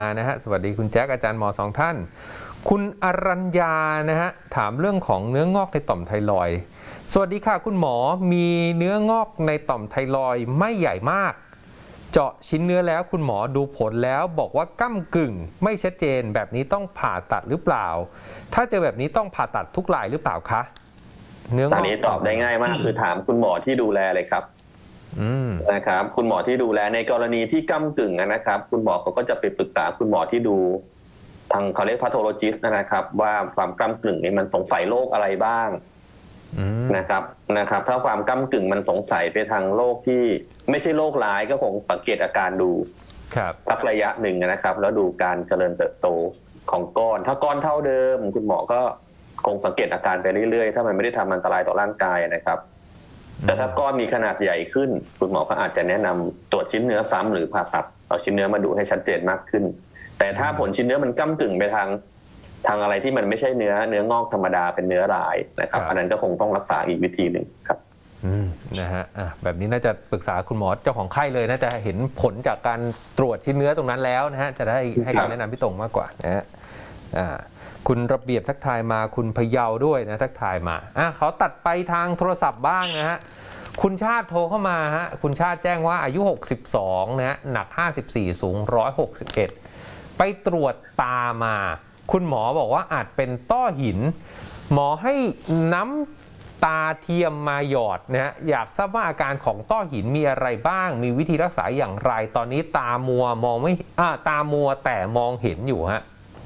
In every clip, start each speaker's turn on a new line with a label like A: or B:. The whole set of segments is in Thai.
A: นะฮะสวัสดีคุณแจ็คอาจารย์หมอสองท่านคุณอรัญญานะฮะถามเรื่องของเนื้องอกในต่อมไทรอยด์สวัสดีค่ะคุณหมอมีเนื้องอกในต่อมไทรอยด์ไม่ใหญ่มากเจาะชิ้นเนื้อแล้วคุณหมอดูผลแล้วบอกว่าก้ำกึ่งไม่ชัดเจนแบบนี้ต้องผ่าตัดหรือเปล่าถ้าเจอแบบนี้ต้องผ่าตัดทุกรายหรือเปล่าคะเนื้องอก
B: อันนี้ตอบได้ง่ายมากคือถามคุณหมอที่ดูแลเลยครับนะครับคุณหมอที่ดูแลในกรณีที่ก้ำกึ่งนะครับคุณหมอเขาก็จะไปปรึกษาคุณหมอที่ดูทางเขาเรียกพาโธโลจิสต์นะครับว่าความก้ำกึ่งนี้มันสงสัยโรคอะไรบ้างนะครับถ้าความก้ำกึ่งมันสงสัยไปทางโรคที่ไม่ใช่โรคร้ายก็คงสังเกตอาการดูสักระยะหนึ่งนะครับแล้วดูการเจริญเติบโตของก้อนถ้าก้อนเท่าเดิมคุณหมอก็คงสังเกตอาการไปเรื่อยๆถ้ามันไม่ได้ทำอันตรายต่อร่างกายนะครับแต่ถ้าก้อนมีขนาดใหญ่ขึ้นคุณหมอก็อาจจะแนะนำตรวจชิ้นเนื้อซ้ำหรือผ่าตัดเอาชิ้นเนื้อมาดูให้ชัดเจนมากขึ้นแต่ถ้าผลชิ้นเนื้อมันก้ำกึ่งไปทางอะไรที่มันไม่ใช่เนื้องอกธรรมดาเป็นเนื้อร้ายนะครับอันนั้นก็คงต้องรักษาอีกวิธีหนึ่งครับ
A: นะฮะแบบนี้น่าจะปรึกษาคุณหมอเจ้าของไข้เลยน่าจะเห็นผลจากการตรวจชิ้นเนื้อตรงนั้นแล้วนะฮะจะได้ให้คำแนะนำที่ตรงมากกว่านะฮะคุณระเบียบทักทายมาคุณพเยาด้วยนะทักทายมาเขาตัดไปทางโทรศัพท์บ้างนะฮะคุณชาติโทรเข้ามาฮะคุณชาติแจ้งว่าอายุ62นะฮะหนัก54สูง161ไปตรวจตามาคุณหมอบอกว่าอาจเป็นต้อหินหมอให้น้ำตาเทียมมาหยอดนะฮะอยากทราบว่าอาการของต้อหินมีอะไรบ้างมีวิธีรักษาอย่างไรตอนนี้ตามัวมองไม่ตามัวแต่มองเห็นอยู่ฮะ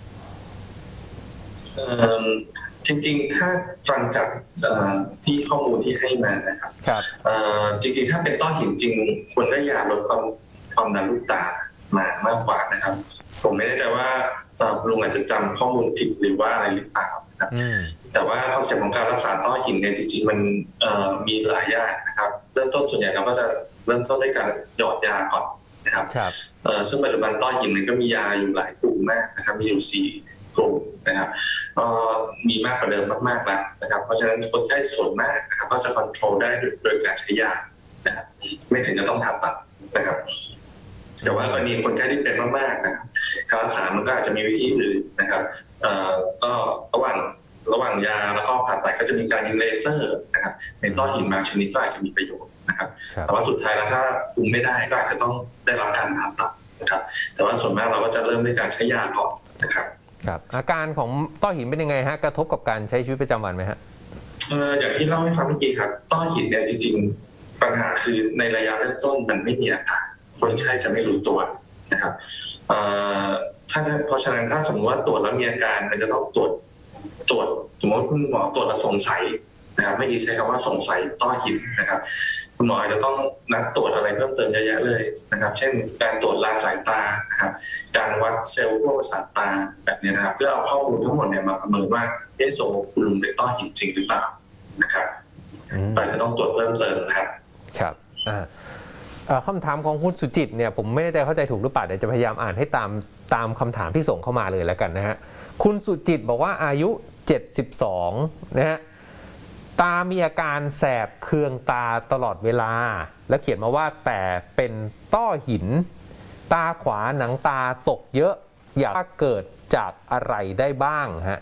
C: จริงๆถ้าฟังจากที่ข้อมูลที่ให้มานะครับจริงๆถ้าเป็นต้อหินจริงควรได้ยาลดความดันลูกตามากกว่านะครับผมไม่แน่ใจว่าลุงอาจจะจำข้อมูลผิดหรือว่าอะไรหรือเปล่านะครับแต่ว่าคอนเซ็ปต์ของการรักษาต้อหินเนี่ยจริงๆมันมีหลายอย่างนะครับเริ่มต้นส่วนใหญ่เราก็จะเริ่มต้นด้วยการหยอดยาก่อนนะครับซึ่งปัจจุบันต้อหินมันก็มียาอยู่หลายกลุ่มมากนะครับมีอยู่4กลุ่มนะครับมีมากกว่าเดิมมากๆแล้วนะครับเพราะฉะนั้นคนไข้ส่วนมากนะครับก็จะควบคุมได้โดยการใช้ยานะครับไม่ถึงจะต้องผ่าตัดนะครับแต่ว่ากรณีคนไข้ที่เป็นมากๆนะครับการรักษามันก็อาจจะมีวิธีอื่นนะครับก็ระหว่างยาแล้วก็ผ่าตัดก็จะมีการยิงเลเซอร์นะครับในต้อหินบางชนิดก็อาจจะมีประโยชน์นะครับแต่ว่าสุดท้ายแล้วถ้าคุมไม่ได้ก็อาจจะต้องได้รับการผ่าตัดนะครับแต่ว่าส่วนมากเราก็จะเริ่มด้วยการใช้ยาก่อนนะครับ
A: ครับอาการของต้อหินเป็นยังไงฮะกระทบกับการใช้ชีวิตประจำวันไหมฮะ
C: อย่างที่เล่าให้ฟังเมื่อกี้ครับต้อหินเนี่ยจริงๆปัญหาคือในระยะเริ่มต้นมันไม่มีอาการคนไข้จะไม่รู้ตัวนะครับเพราะฉะนั้นถ้าสมมติว่าตรวจแล้วมีอาการมันจะต้องตรวจสมมติคุณหมอตรวจแล้วสงสัยนะครับไม่ดีใช้คำว่าสงสัยต้อหินนะครับคุณหมออาจจะต้องนัดตรวจอะไรเพิ่มเติมเยอะแยะเลยนะครับเช่นการตรวจลาสายตานะครับการวัดเซลล์ขั้วประสาทตาแบบนี้นะครับเพื่อเอาข้อมูลทั้งหมดเนี่ยมาประเมินว่าโซคุณลุงเป็นต้อหินจริงหรือเปล่านะครับอาจจะต้องตรวจเพิ่มเติมครับ
A: คำถามของคุณสุจิตเนี่ยผมไม่แน่ใจเข้าใจถูกหรือเปล่าเดี๋ยวจะพยายามอ่านให้ตามคำถามที่ส่งเข้ามาเลยแล้วกันนะฮะคุณสุจิตบอกว่าอายุ72นะฮะตามีอาการแสบเคืองตาตลอดเวลาแล้วเขียนมาว่าแต่เป็นต้อหินตาขวาหนังตาตกเยอะอยากเกิดจากอะไรได้บ้างฮะ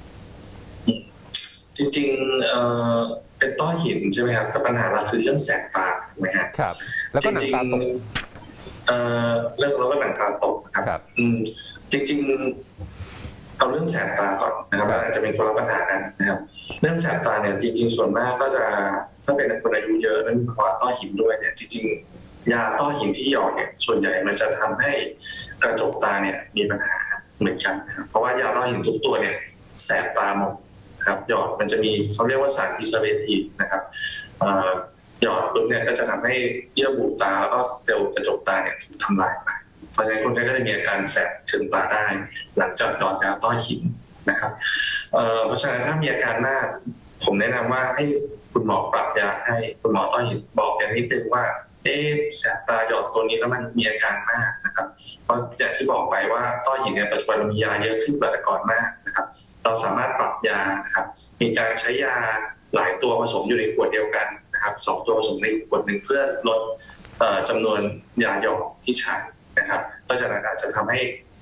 C: จริงๆเป็นต้อหินใช่ไหมครับแต่ปัญหาเราคือเรื่องแสบตาถูกไหมครับ
A: ครับแล้วก็หนังตาตก
C: เรื่องแล้วก็หนังตาตกนะครับจริงๆเอาเรื่องแสบตาก่อนนะครับอาจจะเป็นคนละปัญหากันนะครับเรื่องแสบตาเนี่ยจริงๆส่วนมากก็จะถ้าเป็นคนอายุเยอะแล้วมีภาวะต้อหินด้วยเนี่ยจริงๆยาต้อหินที่หยอดเนี่ยส่วนใหญ่มันจะทำให้กระจกตาเนี่ยมีปัญหาเหมือนกันนะครับเพราะว่ายาต้อหินทุกตัวเนี่ยแสบตาหมดครับหยอดมันจะมีเขาเรียกว่าสารพิเศษทีนะครับหยอดปุ๊บเนี่ยก็จะทำให้เยื่อบุตาแล้วก็เซลล์กระจกตาเนี่ยถูกทำลายไปเพราะฉะนั้นคนไข้ก็จะมีอาการแสบเคืองตาได้หลังจากหยอดยาต้อหินนะครับเพราะฉะนั้นถ้ามีอาการมากผมแนะนำว่าให้คุณหมอปรับยาให้คุณหมอต้อหินบอกอย่างนิดนึงว่าแสบตาหยอดตัวนี้แล้วมันมีอาการมากนะครับเพราะอย่างที่บอกไปว่าต้อหินเนี่ยปัจจุบันมียาเยอะขึ้นกว่าแต่ก่อนมากนะครับเราสามารถปรับยานะครับมีการใช้ยาหลายตัวผสมอยู่ในขวดเดียวกันนะครับ2 ตัวผสมในขวดหนึ่งเพื่อลดจำนวนยาหยอดที่ใช้นะครับเพราะฉะนั้นอาจจะทำให้